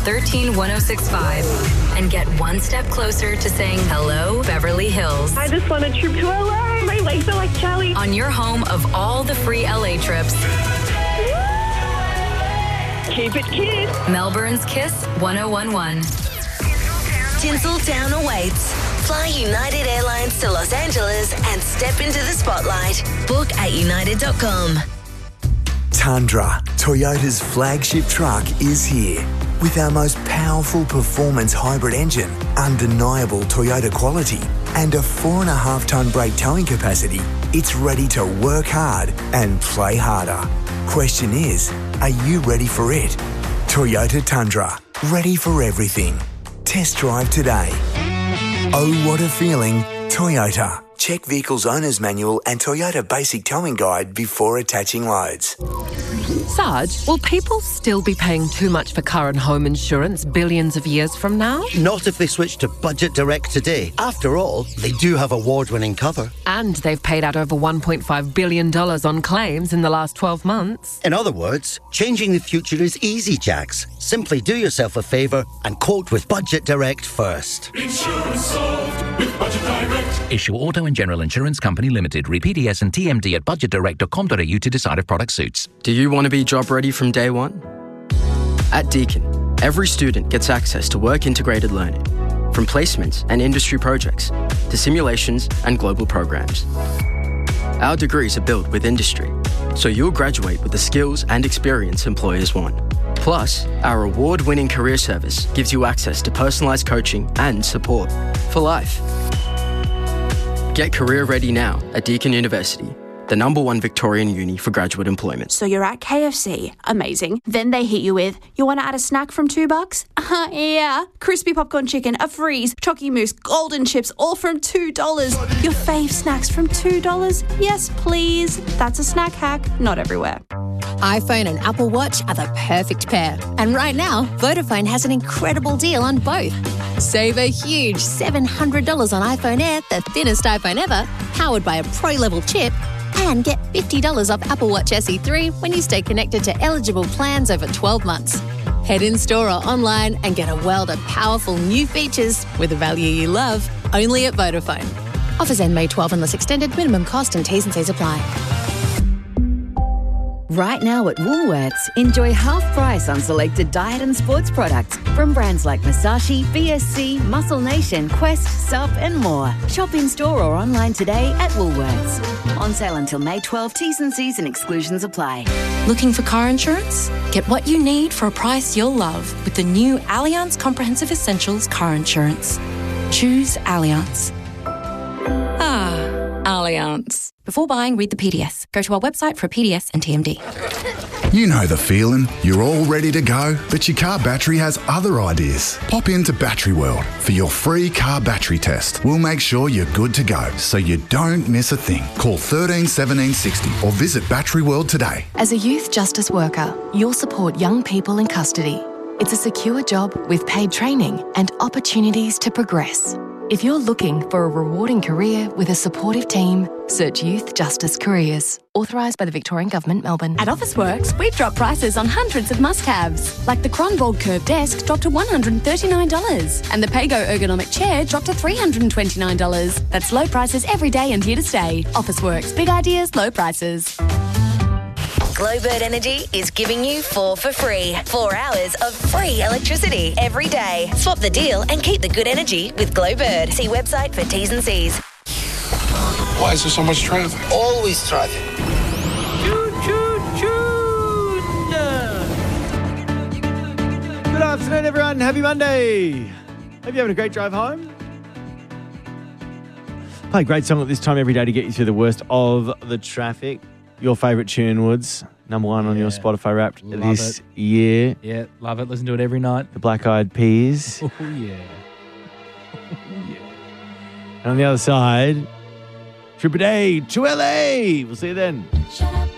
131065 and get one step closer to saying hello, Beverly Hills. I just want a trip to LA. My legs are like jelly. On your home of all the free LA trips. Keep it Kiss. Melbourne's Kiss 1011. Tinseltown awaits. Fly United Airlines to Los Angeles and step into the spotlight. Book at united.com. Tundra, Toyota's flagship truck, is here. With our most powerful performance hybrid engine, undeniable Toyota quality, and a 4.5-tonne brake towing capacity, it's ready to work hard and play harder. Question is, are you ready for it? Toyota Tundra, ready for everything. Test drive today. Oh, what a feeling, Toyota. Check Vehicle's Owner's Manual and Toyota Basic Towing Guide before attaching loads. Sarge, will people still be paying too much for car and home insurance billions of years from now? Not if they switch to Budget Direct today. After all, they do have award-winning cover. And they've paid out over $1.5 billion on claims in the last 12 months. In other words, changing the future is easy, Jax. Simply do yourself a favour and quote with Budget Direct first. Insurance solved with Budget Direct. Issue Auto and General Insurance Company Limited. Read PDS and TMD at budgetdirect.com.au to decide if product suits. Do you want to be job ready from day one? At Deakin, every student gets access to work-integrated learning, from placements and industry projects to simulations and global programs. Our degrees are built with industry, so you'll graduate with the skills and experience employers want. Plus, our award-winning career service gives you access to personalised coaching and support for life. Get career ready now at Deakin University, the #1 Victorian uni for graduate employment. So you're at KFC. Amazing. Then they hit you with, you want to add a snack from $2? Yeah. Crispy popcorn chicken, a freeze, Chocky Mousse, golden chips, all from $2. Your fave snacks from $2? Yes, please. That's a snack hack. Not everywhere. iPhone and Apple Watch are the perfect pair. And right now, Vodafone has an incredible deal on both. Save a huge $700 on iPhone Air, the thinnest iPhone ever, powered by a pro-level chip, and get $50 off Apple Watch SE 3 when you stay connected to eligible plans over 12 months. Head in-store or online and get a world of powerful new features with a value you love, only at Vodafone. Offers end May 12 unless extended. Minimum cost and T's and C's apply. Right now at Woolworths, enjoy half price on selected diet and sports products from brands like Masashi, BSC, Muscle Nation, Quest, Sup and more. Shop in-store or online today at Woolworths. On sale until May 12, T's and C's and exclusions apply. Looking for car insurance? Get what you need for a price you'll love with the new Allianz Comprehensive Essentials car insurance. Choose Allianz. Allianz. Before buying, read the PDS. Go to our website for a PDS and TMD. You know the feeling. You're all ready to go, but your car battery has other ideas. Pop into Battery World for your free car battery test. We'll make sure you're good to go, so you don't miss a thing. Call 13 17 60 or visit Battery World today. As a youth justice worker, you'll support young people in custody. It's a secure job with paid training and opportunities to progress. If you're looking for a rewarding career with a supportive team, search Youth Justice Careers. Authorised by the Victorian Government, Melbourne. At Officeworks, we've dropped prices on hundreds of must-haves, like the Kronborg Curved Desk dropped to $139, and the Pago Ergonomic Chair dropped to $329. That's low prices every day and here to stay. Officeworks, big ideas, low prices. Glowbird Energy is giving you 4 for free. 4 hours of free electricity every day. Swap the deal and keep the good energy with Glowbird. See website for T's and C's. Why is there so much traffic? Always traffic. Good afternoon, everyone. Happy Monday. Hope you're having a great drive home. Play a great song at this time every day to get you through the worst of the traffic. Your favourite tune, Woods. #1 on your Spotify Wrapped this year. Yeah, love it. Listen to it every night. The Black Eyed Peas. Oh, yeah. And on the other side, Trip a Day to LA. We'll see you then.